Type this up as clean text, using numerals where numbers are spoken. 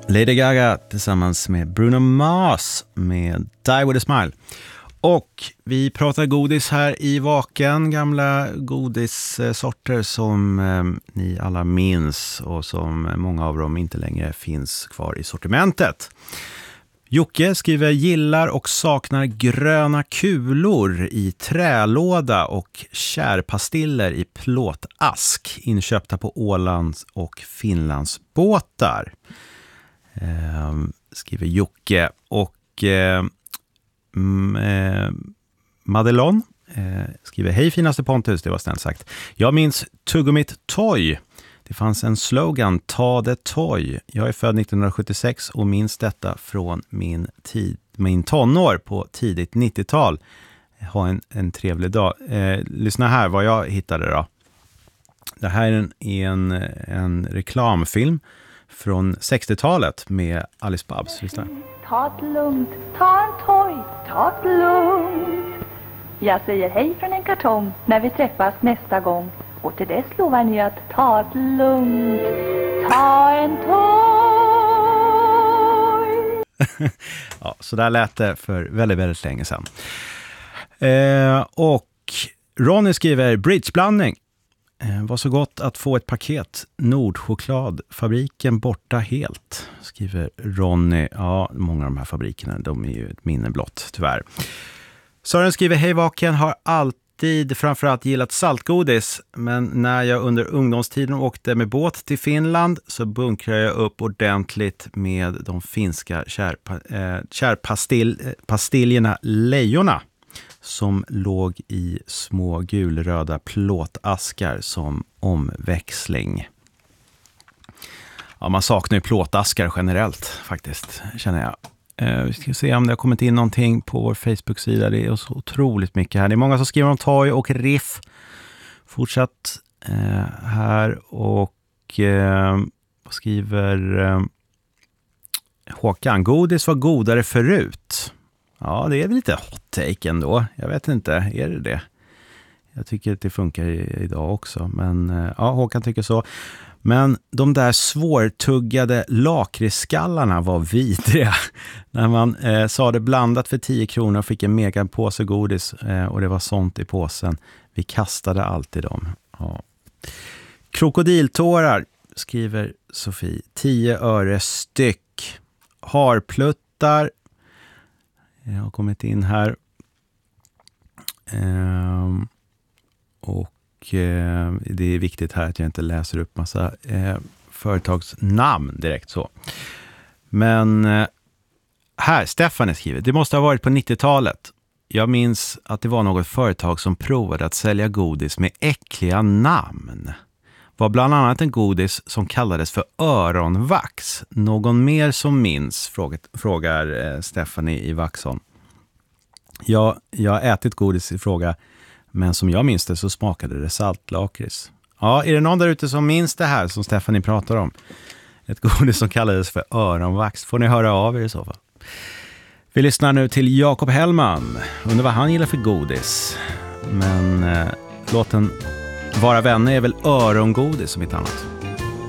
Lady Gaga tillsammans med Bruno Mars med Die With A Smile. Och vi pratar godis här i Vaken, gamla godissorter som ni alla minns och som många av dem inte längre finns kvar i sortimentet. Jocke skriver gillar och saknar gröna kulor i trälåda och kärpastiller i plåtask inköpta på Ålands och Finlands båtar. Skriver Jocke. Och Madelon skriver hej finaste Pontus, det var snällt sagt. Jag minns Tuggummit Toy. Det fanns en slogan, ta det toy. Jag är född 1976 och minns detta från min tonår på tidigt 90-tal. Ha en trevlig dag. Lyssna här vad jag hittade då. Det här är en reklamfilm från 60-talet med Alice Babs. Lyssna. Ta det lugnt, ta en toy, ta det lugnt. Jag säger hej från en kartong när vi träffas nästa gång. Och till dess lovar ni att ta det lugnt, ta en toy. Ja, så där lät det för väldigt, väldigt länge sedan. Och Ronny skriver bridgeblandning. Var så gott att få ett paket Nordchoklad, fabriken borta helt, skriver Ronny. Ja, många av de här fabrikerna, de är ju ett minne blott, tyvärr. Sören skriver hej Vaken, har alltid framförallt gillat saltgodis, men när jag under ungdomstiden åkte med båt till Finland så bunkrade jag upp ordentligt med de finska kärpastiljerna Lejorna som låg i små gulröda plåtaskar som omväxling. Ja, man saknar ju plåtaskar generellt faktiskt, känner jag. Vi ska se om det har kommit in någonting på vår Facebook-sida. Det är så otroligt mycket här. Det är många som skriver om toy och riff. Fortsatt här och vad skriver Håkan? Godis var godare förut. Ja, det är väl lite hot take ändå. Jag vet inte, är det? Jag tycker att det funkar idag också. Men ja, Håkan tycker så. Men de där svårtuggade lakritsskallarna var vidriga. När man sa det blandat för 10 kronor och fick en mega påse godis och det var sånt i påsen. Vi kastade alltid dem. Ja. Krokodiltårar, skriver Sofie. 10 öre styck. Harpluttar. Jag har kommit in här. Och det är viktigt här att jag inte läser upp massa företagsnamn direkt så. Men här, Stefan skriver. Det måste ha varit på 90-talet. Jag minns att det var något företag som provade att sälja godis med äckliga namn. Var bland annat en godis som kallades för öronvax. Någon mer som minns? Frågar Stefan i Vaxholm. Ja, jag har ätit godis i fråga, men som jag minns det så smakade det saltlakrits. Ja, är det någon där ute som minns det här som Stephanie pratar om? Ett godis som kallades för öronvax. Får ni höra av er i så fall. Vi lyssnar nu till Jakob Hellman. Undrar vad han gillar för godis. Men låten Vara vänner är väl örongodis som ett annat.